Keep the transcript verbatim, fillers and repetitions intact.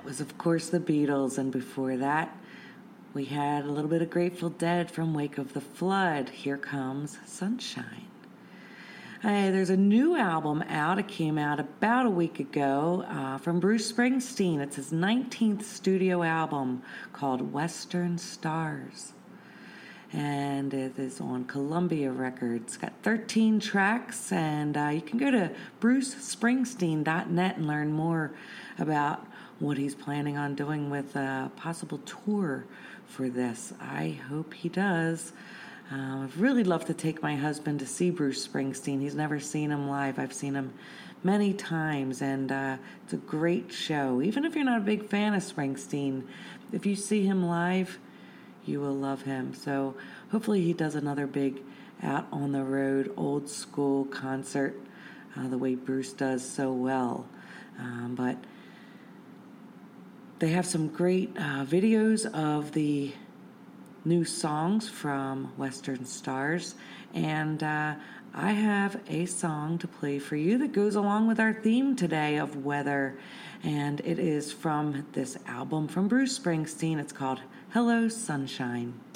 was, of course, the Beatles, and before that, we had a little bit of Grateful Dead from Wake of the Flood. Here Comes Sunshine. Hey, there's a new album out. It came out about a week ago uh, from Bruce Springsteen. It's his nineteenth studio album called Western Stars. And it is on Columbia Records. It's got thirteen tracks, and uh, you can go to bruce springsteen dot net and learn more about what he's planning on doing with a possible tour for this. I hope he does. Uh, I'd really love to take my husband to see Bruce Springsteen. He's never seen him live. I've seen him many times, and uh, it's a great show. Even if you're not a big fan of Springsteen, if you see him live, you will love him. So hopefully he does another big out on the road, old school concert, uh, the way Bruce does so well. Um, but they have some great uh, videos of the new songs from Western Stars, and uh, I have a song to play for you that goes along with our theme today of weather, and it is from this album from Bruce Springsteen. It's called Hello Sunshine.